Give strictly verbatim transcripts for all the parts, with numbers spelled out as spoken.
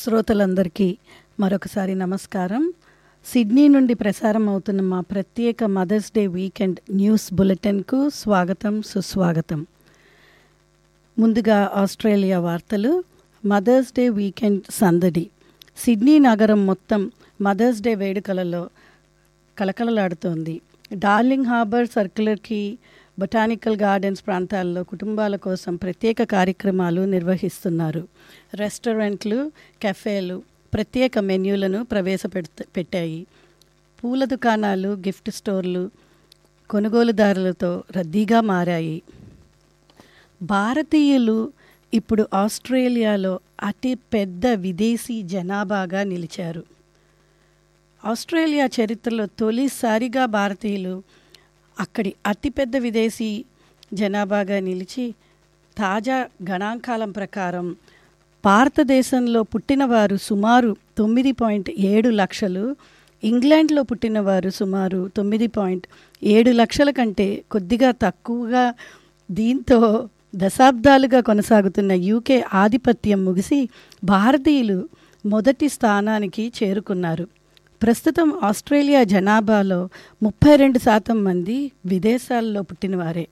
శ్రోతలందరికీ మరొకసారి నమస్కారం. సిడ్నీ నుండి ప్రసారం అవుతున్న మా ప్రత్యేక మదర్స్ డే వీకెండ్ న్యూస్ బులెటిన్కు స్వాగతం, సుస్వాగతం. ముందుగా ఆస్ట్రేలియా వార్తలు. మదర్స్ డే వీకెండ్ సందడి. సిడ్నీ నగరం మొత్తం mothers day వేడుకలలో కలకలలాడుతోంది. Darling harbour సర్క్యులర్కి, botanical gardens ప్రాంతాల్లో కుటుంబాల కోసం ప్రత్యేక కార్యక్రమాలు నిర్వహిస్తున్నారు. రెస్టారెంట్లు, కెఫేలు ప్రత్యేక మెన్యూలను ప్రవేశపెడుత పెట్టాయి. పూల దుకాణాలు, గిఫ్ట్ స్టోర్లు కొనుగోలుదారులతో రద్దీగా మారాయి. భారతీయులు ఇప్పుడు ఆస్ట్రేలియాలో అతి పెద్ద విదేశీ జనాభాగా నిలిచారు. ఆస్ట్రేలియా చరిత్రలో తొలిసారిగా భారతీయులు అక్కడి అతిపెద్ద విదేశీ జనాభాగా నిలిచి, తాజా గణాంకాలం ప్రకారం భారతదేశంలో పుట్టినవారు సుమారు తొమ్మిది పాయింట్ ఏడు లక్షలు, ఇంగ్లాండ్లో పుట్టినవారు సుమారు తొమ్మిది పాయింట్ ఏడు లక్షల కంటే కొద్దిగా తక్కువగా. దీంతో దశాబ్దాలుగా కొనసాగుతున్న యూకే ఆధిపత్యం ముగిసి భారతీయులు మొదటి స్థానానికి చేరుకున్నారు. ప్రస్తుతం ఆస్ట్రేలియా జనాభాలో ముప్పై రెండు శాతం మంది విదేశాల్లో పుట్టినవారే.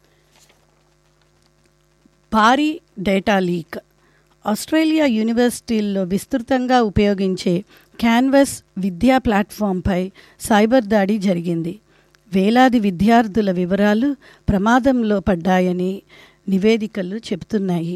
భారీ డేటా లీక్. ఆస్ట్రేలియా యూనివర్సిటీల్లో విస్తృతంగా ఉపయోగించే క్యాన్వస్ విద్యా ప్లాట్ఫామ్పై సైబర్ దాడి జరిగింది. వేలాది విద్యార్థుల వివరాలు ప్రమాదంలో పడ్డాయని నివేదికలు చెబుతున్నాయి.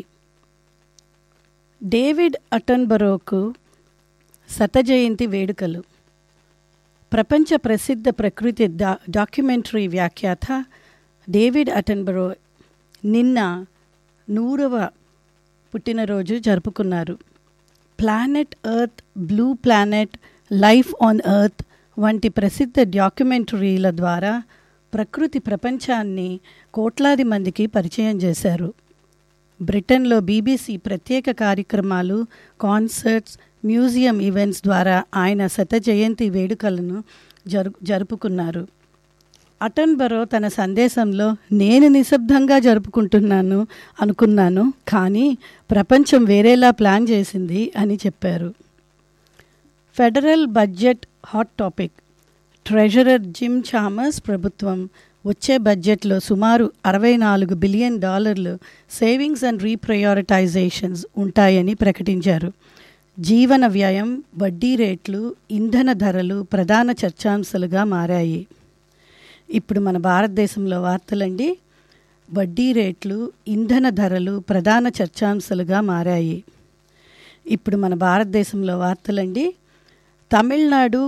డేవిడ్ అటన్బరోకు శత జయంతి వేడుకలు. ప్రపంచ ప్రసిద్ధ ప్రకృతి డా డాక్యుమెంటరీ వ్యాఖ్యాత డేవిడ్ అటన్బరో నిన్న నూరవ పుట్టినరోజు జరుపుకున్నారు. Planet earth, blue planet, life on earth వంటి ప్రసిద్ధ డాక్యుమెంటరీల ద్వారా ప్రకృతి ప్రపంచాన్ని కోట్లాది మందికి పరిచయం చేశారు. బ్రిటన్లో బీబీసీ ప్రత్యేక కార్యక్రమాలు, కాన్సర్ట్స్, మ్యూజియం ఈవెంట్స్ ద్వారా ఆయన శత జయంతి వేడుకలను జరు జరుపుకున్నారు. అటన్బరో తన సందేశంలో, నేను నిశ్శబ్దంగా జరుపుకుంటున్నాను అనుకున్నాను, కానీ ప్రపంచం వేరేలా ప్లాన్ చేసింది అని చెప్పారు. Federal budget hot topic. Treasurer gym Chalmers ప్రభుత్వం వచ్చే బడ్జెట్లో సుమారు అరవై నాలుగు బిలియన్ డాలర్లు సేవింగ్స్ అండ్ రీప్రయారిటైజేషన్స్ ఉంటాయని ప్రకటించారు. జీవన వ్యయం, వడ్డీ రేట్లు, ఇంధన ధరలు ప్రధాన చర్చాంశాలుగా మారాయి. ఇప్పుడు మన భారతదేశంలో వార్తలండి. వడ్డీ రేట్లు, ఇంధన ధరలు ప్రధాన చర్చాంశాలుగా మారాయి. ఇప్పుడు మన భారతదేశంలో వార్తలండి. తమిళనాడు,